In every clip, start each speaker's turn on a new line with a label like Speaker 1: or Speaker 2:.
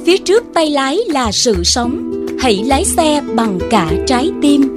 Speaker 1: Phía trước tay lái là sự sống. Hãy lái xe bằng cả trái tim.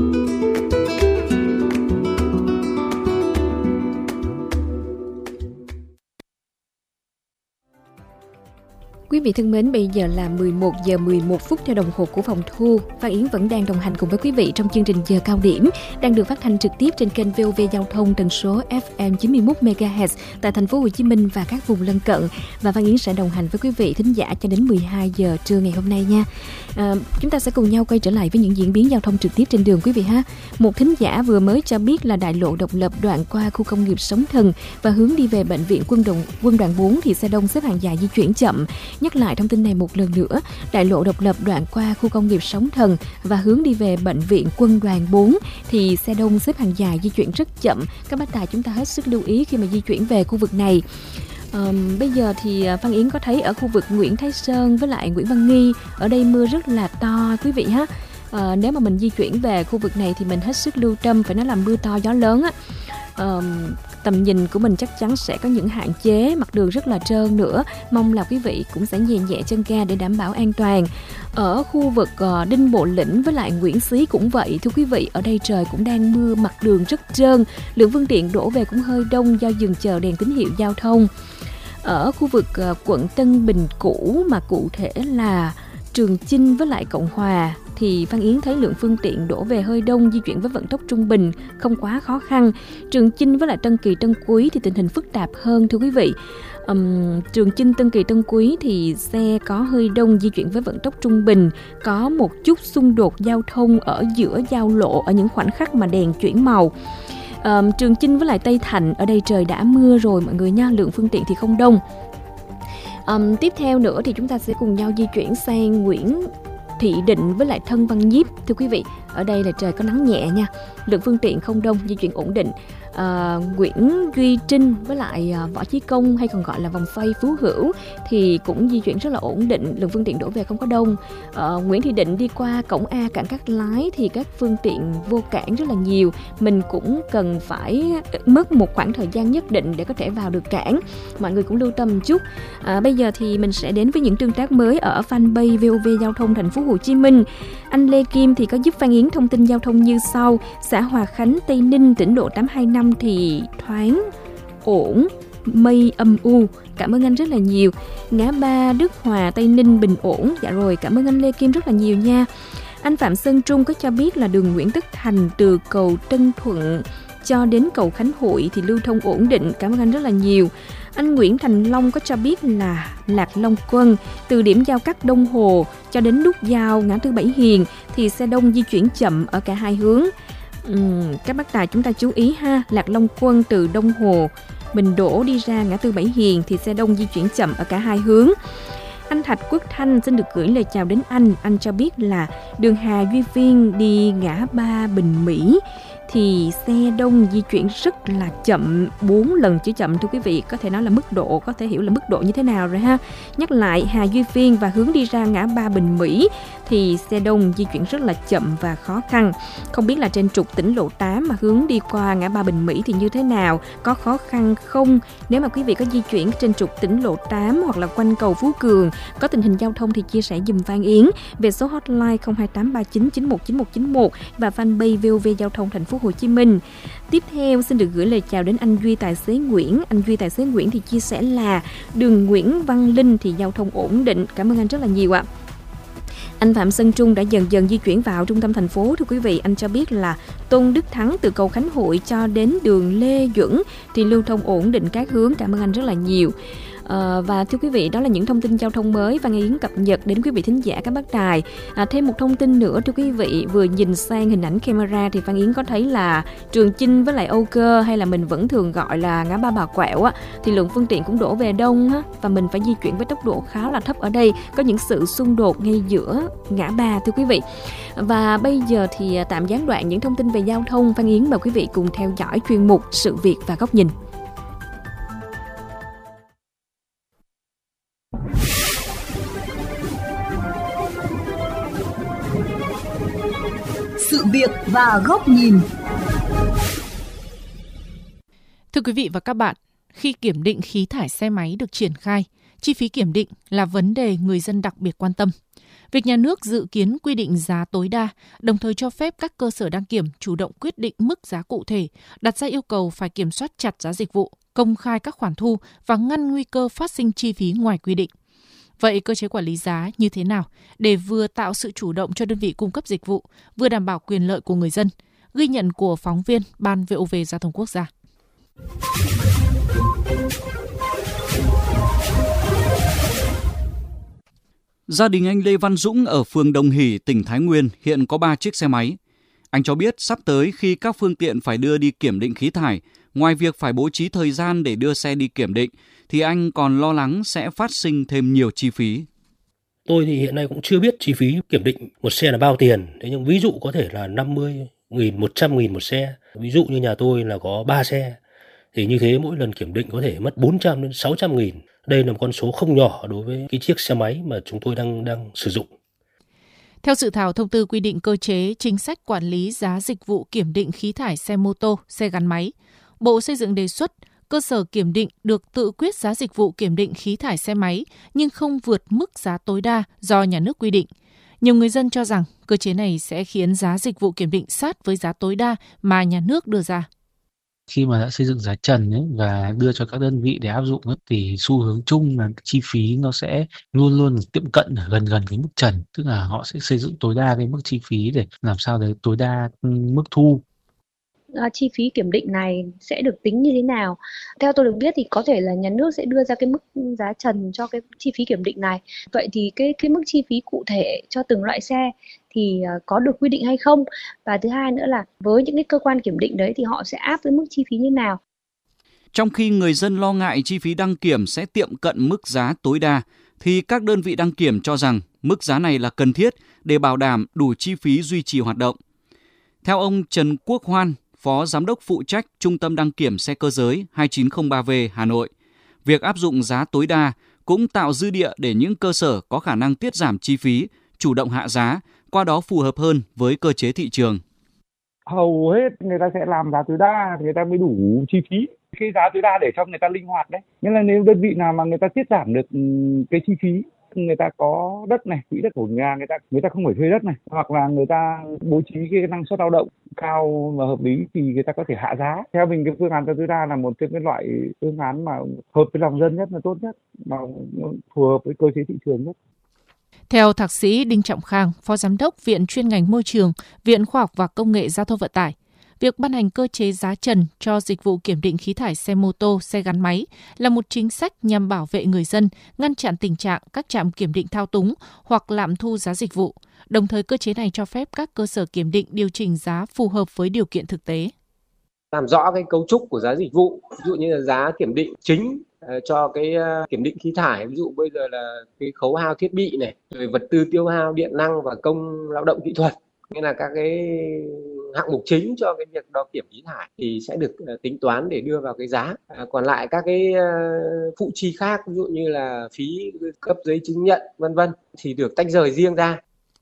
Speaker 2: Quý vị thân mến, bây giờ là 11 giờ 11 phút theo đồng hồ của phòng thu. Phan Yến vẫn đang đồng hành cùng với quý vị trong chương trình Giờ Cao Điểm, đang được phát thanh trực tiếp trên kênh VOV Giao thông tần số FM 91 MHz tại thành phố Hồ Chí Minh và các vùng lân cận. Và Phan Yến sẽ đồng hành với quý vị thính giả cho đến 12 giờ trưa ngày hôm nay nha. Chúng ta sẽ cùng nhau quay trở lại với những diễn biến giao thông trực tiếp trên đường quý vị ha. Một thính giả vừa mới cho biết là đại lộ Độc Lập đoạn qua khu công nghiệp Sóng Thần và hướng đi về bệnh viện quân đoàn 4 thì xe đông xếp hàng dài di chuyển chậm. Nhắc lại thông tin này một lần nữa, đại lộ Độc Lập đoạn qua khu công nghiệp Sóng Thần và hướng đi về bệnh viện quân đoàn 4 thì xe đông xếp hàng dài di chuyển rất chậm. Các bác tài chúng ta hết sức lưu ý khi mà di chuyển về khu vực này. Bây giờ thì Phan Yến có thấy ở khu vực Nguyễn Thái Sơn với lại Nguyễn Văn Nghi, ở đây mưa rất là to quý vị ha. Nếu mà mình di chuyển về khu vực này thì mình hết sức lưu tâm, phải nói là mưa to gió lớn á. Tầm nhìn của mình chắc chắn sẽ có những hạn chế, mặt đường rất là trơn nữa. Mong là quý vị cũng sẽ nhẹ nhẹ chân ga để đảm bảo an toàn. Ở khu vực Đinh Bộ Lĩnh với lại Nguyễn Xí cũng vậy thưa quý vị, ở đây trời cũng đang mưa, mặt đường rất trơn, lượng phương tiện đổ về cũng hơi đông do dừng chờ đèn tín hiệu giao thông. Ở khu vực quận Tân Bình cũ, mà cụ thể là Trường Chinh với lại Cộng Hòa, thì Phan Yến thấy lượng phương tiện đổ về hơi đông, di chuyển với vận tốc trung bình, không quá khó khăn. Trường Chinh với lại Tân Kỳ Tân Quý thì tình hình phức tạp hơn thưa quý vị. Trường Chinh Tân Kỳ Tân Quý thì xe có hơi đông, di chuyển với vận tốc trung bình, có một chút xung đột giao thông ở giữa giao lộ ở những khoảnh khắc mà đèn chuyển màu. Trường Chinh với lại Tây Thạnh, ở đây trời đã mưa rồi mọi người nha, lượng phương tiện thì không đông. Tiếp theo nữa thì chúng ta sẽ cùng nhau di chuyển sang Nguyễn Thị Định với lại Thân Văn Nhiếp. Thưa quý vị, ở đây là trời có nắng nhẹ nha, lượng phương tiện không đông, di chuyển ổn định. Nguyễn Duy Trinh với lại Võ Chí Công hay còn gọi là vòng xoay Phú Hữu thì cũng di chuyển rất là ổn định, lượng phương tiện đổ về không có đông. Nguyễn Thị Định đi qua cổng A cảng Cát Lái thì các phương tiện vô cảng rất là nhiều, mình cũng cần phải mất một khoảng thời gian nhất định để có thể vào được cảng, mọi người cũng lưu tâm một chút. Bây giờ thì mình sẽ đến với những tương tác mới ở fanpage VOV Giao thông thành phố Hồ Chí Minh. Anh Lê Kim thì có giúp Phan Yến thông tin giao thông như sau: xã Hòa Khánh, Tây Ninh, tỉnh lộ 825 thì thoáng ổn, mây âm u. Cảm ơn anh rất là nhiều. Ngã ba Đức Hòa, Tây Ninh bình ổn. Dạ rồi, cảm ơn anh Lê Kim rất là nhiều nha. Anh Phạm Sơn Trung có cho biết là đường Nguyễn Tất Thành từ cầu Tân Thuận cho đến cầu Khánh Hội thì lưu thông ổn định. Cảm ơn anh rất là nhiều. Anh Nguyễn Thành Long có cho biết là Lạc Long Quân từ điểm giao cắt Đông Hồ cho đến nút giao ngã tư Bảy Hiền thì xe đông di chuyển chậm ở cả hai hướng. Các bác tài chúng ta chú ý ha, Lạc Long Quân từ Đông Hồ mình đổ đi ra ngã tư Bảy Hiền thì xe đông di chuyển chậm ở cả hai hướng. Anh Thạch Quốc Thanh xin được gửi lời chào đến anh cho biết là đường Hà Duy Viên đi ngã ba Bình Mỹ thì xe đông di chuyển rất là chậm, 4 lần chữ chậm thưa quý vị, có thể nói là mức độ, có thể hiểu là mức độ như thế nào rồi ha. Nhắc lại, Hà Duy Phiên và hướng đi ra ngã ba Bình Mỹ thì xe đông di chuyển rất là chậm và khó khăn. Không biết là trên trục tỉnh lộ 8 mà hướng đi qua ngã ba Bình Mỹ thì như thế nào, có khó khăn không? Nếu mà quý vị có di chuyển trên trục tỉnh lộ 8 hoặc là quanh cầu Phú Cường, có tình hình giao thông thì chia sẻ dùm Phan Yến về số hotline 02839919191 và fanpage VOV Giao thông thành phố Hồ Chí Minh. Tiếp theo xin được gửi lời chào đến anh Duy tài xế Nguyễn. Anh Duy tài xế Nguyễn thì chia sẻ là đường Nguyễn Văn Linh thì giao thông ổn định. Cảm ơn anh rất là nhiều ạ. Anh Phạm Sơn Trung đã dần dần di chuyển vào trung tâm thành phố. Thưa quý vị, anh cho biết là Tôn Đức Thắng từ cầu Khánh Hội cho đến đường Lê Duẩn thì lưu thông ổn định các hướng. Cảm ơn anh rất là nhiều. Và thưa quý vị, đó là những thông tin giao thông mới Phan Yến cập nhật đến quý vị thính giả các bác đài. Thêm một thông tin nữa thưa quý vị, vừa nhìn sang hình ảnh camera thì Phan Yến có thấy là Trường Chinh với lại Âu Cơ, hay là mình vẫn thường gọi là ngã ba Bà Quẹo á, thì lượng phương tiện cũng đổ về đông á, và mình phải di chuyển với tốc độ khá là thấp ở đây, có những sự xung đột ngay giữa ngã ba thưa quý vị. Và bây giờ thì tạm gián đoạn những thông tin về giao thông, Phan Yến mời quý vị cùng theo dõi chuyên mục Sự việc và góc nhìn.
Speaker 3: Sự việc và góc nhìn.
Speaker 4: Thưa quý vị và các bạn, khi kiểm định khí thải xe máy được triển khai, chi phí kiểm định là vấn đề người dân đặc biệt quan tâm. Việc nhà nước dự kiến quy định giá tối đa, đồng thời cho phép các cơ sở đăng kiểm chủ động quyết định mức giá cụ thể, đặt ra yêu cầu phải kiểm soát chặt giá dịch vụ, công khai các khoản thu và ngăn nguy cơ phát sinh chi phí ngoài quy định. Vậy cơ chế quản lý giá như thế nào để vừa tạo sự chủ động cho đơn vị cung cấp dịch vụ, vừa đảm bảo quyền lợi của người dân? Ghi nhận của phóng viên Ban VOV Giao thông Quốc gia.
Speaker 5: Gia đình anh Lê Văn Dũng ở phường Đồng Hỷ, tỉnh Thái Nguyên hiện có 3 chiếc xe máy. Anh cho biết sắp tới khi các phương tiện phải đưa đi kiểm định khí thải, ngoài việc phải bố trí thời gian để đưa xe đi kiểm định, thì anh còn lo lắng sẽ phát sinh thêm nhiều chi phí.
Speaker 6: Tôi thì hiện nay cũng chưa biết chi phí kiểm định một xe là bao tiền. Thế nhưng ví dụ có thể là 50.000, 100.000 một xe. Ví dụ như nhà tôi là có 3 xe. Thì như thế mỗi lần kiểm định có thể mất 400 đến 600.000. Đây là một con số không nhỏ đối với cái chiếc xe máy mà chúng tôi đang sử dụng.
Speaker 4: Theo dự thảo thông tư quy định cơ chế chính sách quản lý giá dịch vụ kiểm định khí thải xe mô tô, xe gắn máy, Bộ Xây dựng đề xuất cơ sở kiểm định được tự quyết giá dịch vụ kiểm định khí thải xe máy nhưng không vượt mức giá tối đa do nhà nước quy định. Nhiều người dân cho rằng cơ chế này sẽ khiến giá dịch vụ kiểm định sát với giá tối đa mà nhà nước đưa ra.
Speaker 7: Khi mà đã xây dựng giá trần ấy, và đưa cho các đơn vị để áp dụng ấy, thì xu hướng chung là chi phí nó sẽ luôn luôn tiệm cận ở gần cái mức trần, tức là họ sẽ xây dựng tối đa cái mức chi phí để làm sao để tối đa mức thu.
Speaker 8: Chi phí kiểm định này sẽ được tính như thế nào? Theo tôi được biết thì có thể là nhà nước sẽ đưa ra cái mức giá trần cho cái chi phí kiểm định này. Vậy thì cái mức chi phí cụ thể cho từng loại xe thì có được quy định hay không? Và thứ hai nữa là với những cái cơ quan kiểm định đấy thì họ sẽ áp cái mức chi phí như nào?
Speaker 5: Trong khi người dân lo ngại chi phí đăng kiểm sẽ tiệm cận mức giá tối đa, thì các đơn vị đăng kiểm cho rằng mức giá này là cần thiết để bảo đảm đủ chi phí duy trì hoạt động. Theo ông Trần Quốc Hoan, Phó Giám đốc phụ trách Trung tâm đăng kiểm xe cơ giới 2903V Hà Nội, việc áp dụng giá tối đa cũng tạo dư địa để những cơ sở có khả năng tiết giảm chi phí, chủ động hạ giá, qua đó phù hợp hơn với cơ chế thị trường.
Speaker 9: Hầu hết người ta sẽ làm giá tối đa thì người ta mới đủ chi phí. Cái giá tối đa để cho người ta linh hoạt đấy. Nghĩa là nếu đơn vị nào mà người ta tiết giảm được cái chi phí, người ta có đất này, quỹ đất của nhà người ta không phải thuê đất này, hoặc là người ta bố trí cái năng suất lao động cao và hợp lý thì người ta có thể hạ giá. Theo mình cái phương án giá tối đa là một trong cái loại phương án mà hợp với lòng dân nhất, là tốt nhất, mà phù hợp với cơ chế thị trường nhất.
Speaker 4: Theo Thạc sĩ Đinh Trọng Khang, Phó Giám đốc Viện chuyên ngành Môi trường, Viện Khoa học và Công nghệ Giao thông Vận tải, việc ban hành cơ chế giá trần cho dịch vụ kiểm định khí thải xe mô tô, xe gắn máy là một chính sách nhằm bảo vệ người dân, ngăn chặn tình trạng các trạm kiểm định thao túng hoặc lạm thu giá dịch vụ. Đồng thời, cơ chế này cho phép các cơ sở kiểm định điều chỉnh giá phù hợp với điều kiện thực tế.
Speaker 10: Làm rõ cái cấu trúc của giá dịch vụ, ví dụ như là giá kiểm định chính cho cái kiểm định khí thải, ví dụ bây giờ là cái khấu hao thiết bị này, rồi vật tư tiêu hao điện năng và công lao động kỹ thuật, nghĩa là các cái hạng mục chính cho cái việc đo kiểm khí thải thì sẽ được tính toán để đưa vào cái giá. Còn lại các cái phụ chi khác, ví dụ như là phí cấp giấy chứng nhận vân vân thì được tách rời riêng ra.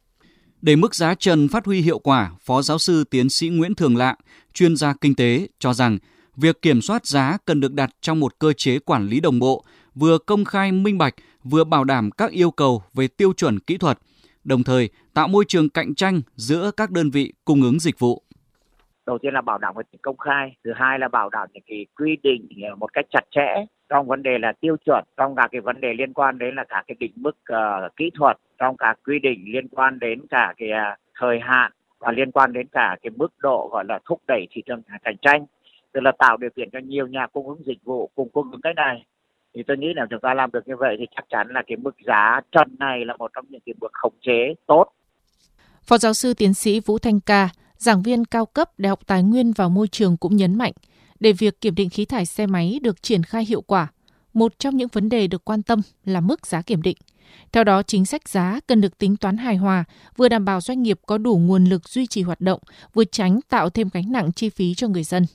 Speaker 5: Để mức giá trần phát huy hiệu quả, Phó Giáo sư Tiến sĩ Nguyễn Thường Lạng, chuyên gia kinh tế, cho rằng việc kiểm soát giá cần được đặt trong một cơ chế quản lý đồng bộ, vừa công khai minh bạch, vừa bảo đảm các yêu cầu về tiêu chuẩn kỹ thuật, đồng thời tạo môi trường cạnh tranh giữa các đơn vị cung ứng dịch vụ.
Speaker 11: Đầu tiên là bảo đảm cái tính công khai, thứ hai là bảo đảm những cái quy định một cách chặt chẽ trong vấn đề là tiêu chuẩn, trong cả cái vấn đề liên quan đến là cả cái định mức kỹ thuật, trong cả quy định liên quan đến cả cái thời hạn và liên quan đến cả cái mức độ gọi là thúc đẩy thị trường cạnh tranh, tức là tạo điều kiện cho nhiều nhà cung ứng dịch vụ cùng cung ứng cái này. Thì tôi nghĩ là chúng ta làm được như vậy thì chắc chắn là cái mức giá trần này là một trong những cái bước khống chế tốt.
Speaker 4: Phó giáo sư tiến sĩ Vũ Thanh Ca, giảng viên cao cấp Đại học Tài nguyên và Môi trường cũng nhấn mạnh, để việc kiểm định khí thải xe máy được triển khai hiệu quả, một trong những vấn đề được quan tâm là mức giá kiểm định. Theo đó, chính sách giá cần được tính toán hài hòa, vừa đảm bảo doanh nghiệp có đủ nguồn lực duy trì hoạt động, vừa tránh tạo thêm gánh nặng chi phí cho người dân.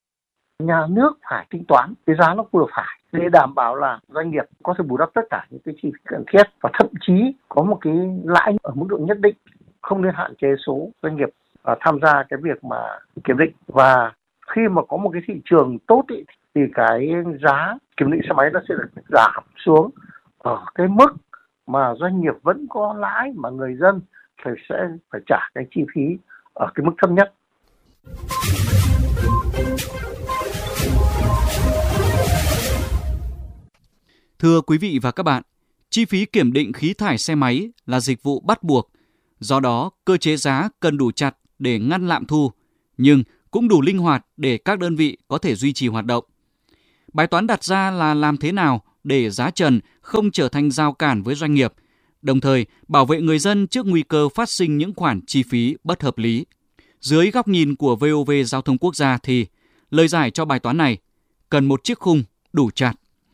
Speaker 12: Nhà nước phải tính toán cái giá nó vừa phải để đảm bảo là doanh nghiệp có thể bù đắp tất cả những cái chi phí cần thiết và thậm chí có một cái lãi ở mức độ nhất định, không nên hạn chế số doanh nghiệp tham gia cái việc mà kiểm định. Và khi mà có một cái thị trường tốt thì cái giá kiểm định xe máy nó sẽ được giảm xuống ở cái mức mà doanh nghiệp vẫn có lãi mà người dân sẽ phải trả cái chi phí ở cái mức thấp nhất.
Speaker 5: Thưa quý vị và các bạn, chi phí kiểm định khí thải xe máy là dịch vụ bắt buộc. Do đó, cơ chế giá cần đủ chặt để ngăn lạm thu, nhưng cũng đủ linh hoạt để các đơn vị có thể duy trì hoạt động. Bài toán đặt ra là làm thế nào để giá trần không trở thành rào cản với doanh nghiệp, đồng thời bảo vệ người dân trước nguy cơ phát sinh những khoản chi phí bất hợp lý. Dưới góc nhìn của VOV Giao thông Quốc gia thì lời giải cho bài toán này cần một chiếc khung đủ chặt.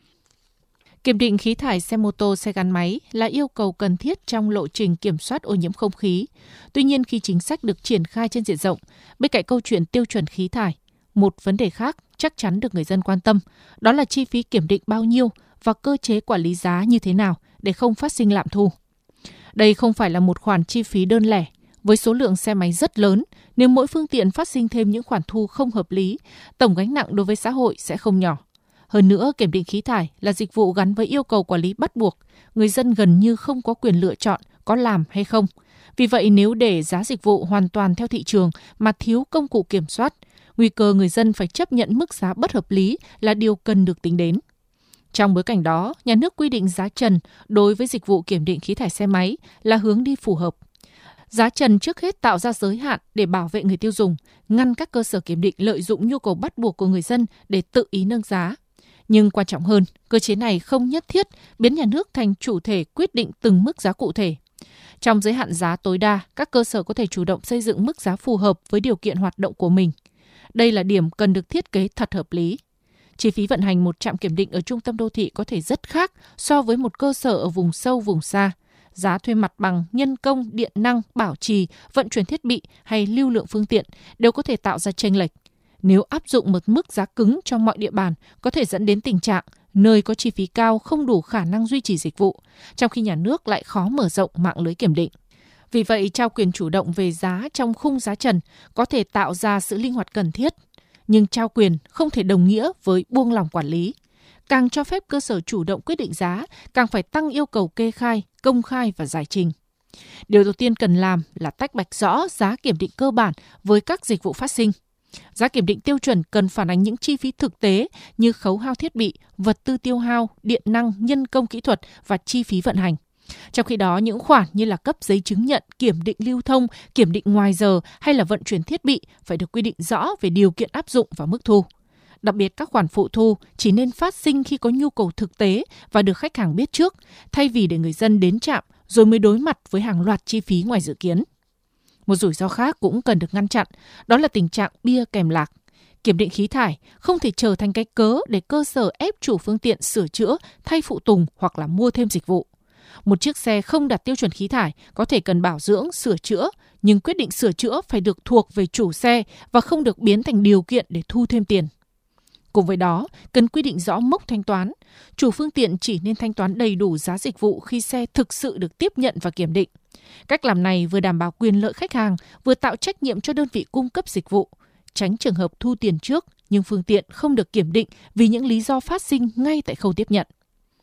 Speaker 4: Kiểm định khí thải xe mô tô, xe gắn máy là yêu cầu cần thiết trong lộ trình kiểm soát ô nhiễm không khí. Tuy nhiên, khi chính sách được triển khai trên diện rộng, bên cạnh câu chuyện tiêu chuẩn khí thải, một vấn đề khác chắc chắn được người dân quan tâm, đó là chi phí kiểm định bao nhiêu và cơ chế quản lý giá như thế nào để không phát sinh lạm thu. Đây không phải là một khoản chi phí đơn lẻ. Với số lượng xe máy rất lớn, nếu mỗi phương tiện phát sinh thêm những khoản thu không hợp lý, tổng gánh nặng đối với xã hội sẽ không nhỏ. Hơn nữa, kiểm định khí thải là dịch vụ gắn với yêu cầu quản lý bắt buộc, người dân gần như không có quyền lựa chọn có làm hay không. Vì vậy, nếu để giá dịch vụ hoàn toàn theo thị trường mà thiếu công cụ kiểm soát, nguy cơ người dân phải chấp nhận mức giá bất hợp lý là điều cần được tính đến. Trong bối cảnh đó, nhà nước quy định giá trần đối với dịch vụ kiểm định khí thải xe máy là hướng đi phù hợp. Giá trần trước hết tạo ra giới hạn để bảo vệ người tiêu dùng, ngăn các cơ sở kiểm định lợi dụng nhu cầu bắt buộc của người dân để tự ý nâng giá. Nhưng quan trọng hơn, cơ chế này không nhất thiết biến nhà nước thành chủ thể quyết định từng mức giá cụ thể. Trong giới hạn giá tối đa, các cơ sở có thể chủ động xây dựng mức giá phù hợp với điều kiện hoạt động của mình. Đây là điểm cần được thiết kế thật hợp lý. Chi phí vận hành một trạm kiểm định ở trung tâm đô thị có thể rất khác so với một cơ sở ở vùng sâu, vùng xa. Giá thuê mặt bằng, nhân công, điện năng, bảo trì, vận chuyển thiết bị hay lưu lượng phương tiện đều có thể tạo ra chênh lệch. Nếu áp dụng một mức giá cứng cho mọi địa bàn, có thể dẫn đến tình trạng nơi có chi phí cao không đủ khả năng duy trì dịch vụ, trong khi nhà nước lại khó mở rộng mạng lưới kiểm định. Vì vậy, trao quyền chủ động về giá trong khung giá trần có thể tạo ra sự linh hoạt cần thiết, nhưng trao quyền không thể đồng nghĩa với buông lỏng quản lý. Càng cho phép cơ sở chủ động quyết định giá, càng phải tăng yêu cầu kê khai, công khai và giải trình. Điều đầu tiên cần làm là tách bạch rõ giá kiểm định cơ bản với các dịch vụ phát sinh. Giá kiểm định tiêu chuẩn cần phản ánh những chi phí thực tế như khấu hao thiết bị, vật tư tiêu hao, điện năng, nhân công kỹ thuật và chi phí vận hành. Trong khi đó, những khoản như là cấp giấy chứng nhận, kiểm định lưu thông, kiểm định ngoài giờ hay là vận chuyển thiết bị phải được quy định rõ về điều kiện áp dụng và mức thu. Đặc biệt, các khoản phụ thu chỉ nên phát sinh khi có nhu cầu thực tế và được khách hàng biết trước, thay vì để người dân đến trạm rồi mới đối mặt với hàng loạt chi phí ngoài dự kiến. Một rủi ro khác cũng cần được ngăn chặn, đó là tình trạng bia kèm lạc. Kiểm định khí thải không thể trở thành cái cớ để cơ sở ép chủ phương tiện sửa chữa, thay phụ tùng hoặc là mua thêm dịch vụ. Một chiếc xe không đạt tiêu chuẩn khí thải có thể cần bảo dưỡng, sửa chữa, nhưng quyết định sửa chữa phải được thuộc về chủ xe và không được biến thành điều kiện để thu thêm tiền. Cùng với đó, cần quy định rõ mốc thanh toán. Chủ phương tiện chỉ nên thanh toán đầy đủ giá dịch vụ khi xe thực sự được tiếp nhận và kiểm định. Cách làm này vừa đảm bảo quyền lợi khách hàng, vừa tạo trách nhiệm cho đơn vị cung cấp dịch vụ, tránh trường hợp thu tiền trước nhưng phương tiện không được kiểm định vì những lý do phát sinh ngay tại khâu tiếp nhận.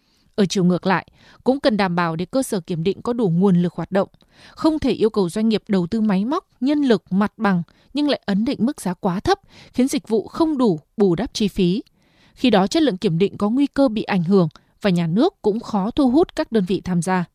Speaker 4: Ở chiều ngược lại, cũng cần đảm bảo để cơ sở kiểm định có đủ nguồn lực hoạt động. Không thể yêu cầu doanh nghiệp đầu tư máy móc, nhân lực, mặt bằng nhưng lại ấn định mức giá quá thấp, khiến dịch vụ không đủ bù đắp chi phí. Khi đó chất lượng kiểm định có nguy cơ bị ảnh hưởng và nhà nước cũng khó thu hút các đơn vị tham gia.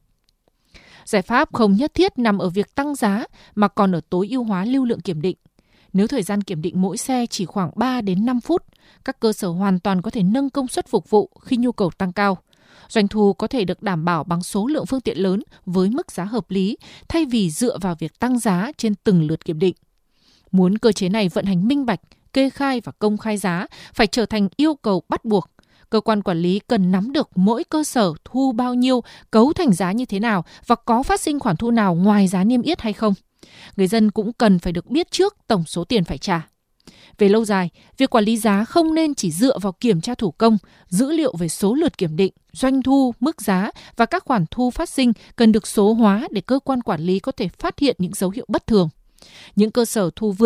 Speaker 4: Giải pháp không nhất thiết nằm ở việc tăng giá mà còn ở tối ưu hóa lưu lượng kiểm định. Nếu thời gian kiểm định mỗi xe chỉ khoảng 3 đến 5 phút, các cơ sở hoàn toàn có thể nâng công suất phục vụ khi nhu cầu tăng cao. Doanh thu có thể được đảm bảo bằng số lượng phương tiện lớn với mức giá hợp lý, thay vì dựa vào việc tăng giá trên từng lượt kiểm định. Muốn cơ chế này vận hành minh bạch, kê khai và công khai giá phải trở thành yêu cầu bắt buộc. Cơ quan quản lý cần nắm được mỗi cơ sở thu bao nhiêu, cấu thành giá như thế nào và có phát sinh khoản thu nào ngoài giá niêm yết hay không. Người dân cũng cần phải được biết trước tổng số tiền phải trả. Về lâu dài, việc quản lý giá không nên chỉ dựa vào kiểm tra thủ công, dữ liệu về số lượt kiểm định, doanh thu, mức giá và các khoản thu phát sinh cần được số hóa để cơ quan quản lý có thể phát hiện những dấu hiệu bất thường. Những cơ sở thu vượt